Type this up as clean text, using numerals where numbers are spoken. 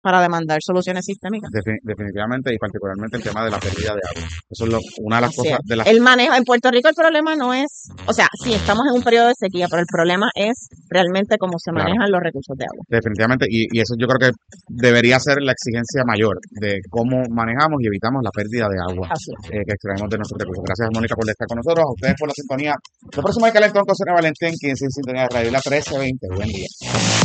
para demandar soluciones sistémicas. Definitivamente, y particularmente el tema de la pérdida de agua. Eso es una de las Así cosas es. de las... El manejo, en Puerto Rico el problema no es, o sea, sí estamos en un periodo de sequía, pero el problema es realmente cómo se Claro, manejan los recursos de agua. definitivamente, y eso yo creo que debería ser la exigencia mayor de cómo manejamos y evitamos la pérdida de agua Así es. que extraemos de nuestros recursos. Gracias, Mónica, por estar con nosotros, a ustedes por la sintonía. Lo próximo es Calentón con Sonia Valentín, 15 en sintonía de Radio La 1320. Buen día.